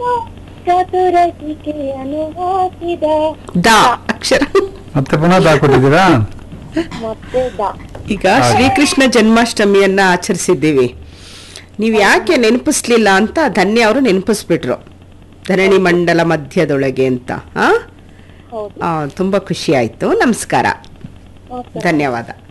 ಚತುರಟಿಕೆ ಅನುವಾಸಿದ the ಅಕ್ಷರ. ಮತ್ತೆ ಪುನಃ ದಾ ಕೊಟ್ಟಿದ್ದೀರಾ? ಮತ್ತೆ ದ. ಈಗ ಶ್ರೀಕೃಷ್ಣ ಜನ್ಮಾಷ್ಟಮಿಯನ್ನ ಆಚರಿಸಿದ್ದೀವಿ. ನೀವು ಯಾಕೆ ನೆನಪಿಸ್ಲಿಲ್ಲ ಅಂತ ಧನ್ಯ ಅವರು ನೆನಪಿಸ್ಬಿಟ್ರು. ಧರಣಿ ಮಂಡಲ ಮಧ್ಯದೊಳಗೆ ಅಂತ. ಹೌದು. ತುಂಬಾ ಖುಷಿ ಆಯ್ತು. ನಮಸ್ಕಾರ, ಧನ್ಯವಾದ.